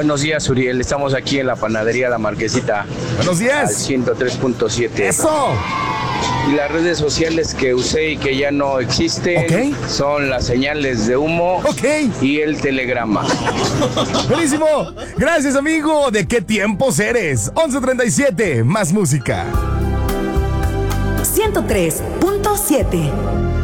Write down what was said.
Buenos días, Uriel. Estamos aquí en la panadería La Marquesita. Buenos Al días. 103.7. Eso. Y las redes sociales que usé y que ya no existen son las señales de humo y el telegrama. Buenísimo. Gracias, amigo. ¿De qué tiempos eres? 11:37. Más música. 103.7.